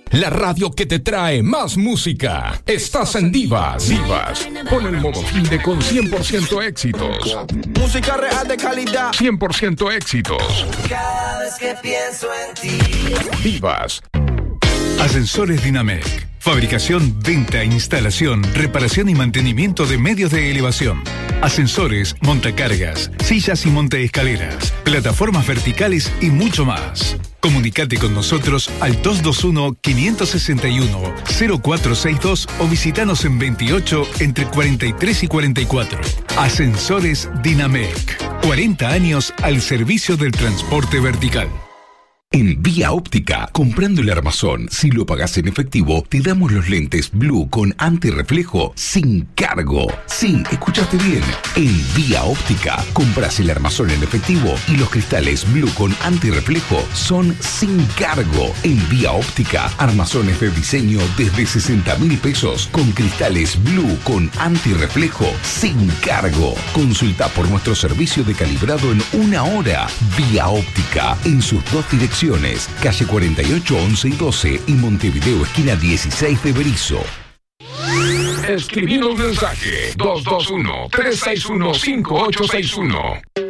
la radio que te trae más música. Estás en Divas. Divas, pon el modo fin de con 100% éxitos. Música real de calidad. 100% éxitos. Cada vez que pienso en ti. Divas. Ascensores Dinamec. Fabricación, venta, instalación, reparación y mantenimiento de medios de elevación. Ascensores, montacargas, sillas y montaescaleras, plataformas verticales y mucho más. Comunicate con nosotros al 221-561-0462 o visitanos en 28 entre 43 y 44. Ascensores Dinamec. 40 años al servicio del transporte vertical. En Vía Óptica, comprando el armazón, si lo pagás en efectivo, te damos los lentes Blue con antirreflejo sin cargo. Sí, escuchaste bien. En Vía Óptica, compras el armazón en efectivo y los cristales Blue con antirreflejo son sin cargo. En Vía Óptica, armazones de diseño desde 60.000 pesos con cristales Blue con antirreflejo sin cargo. Consulta por nuestro servicio de calibrado en 1 hora. Vía Óptica, en sus 2 direcciones. Calle 48, 11 y 12 y Montevideo, esquina 16 de Berizo. Escribinos mensaje 221-361-5861.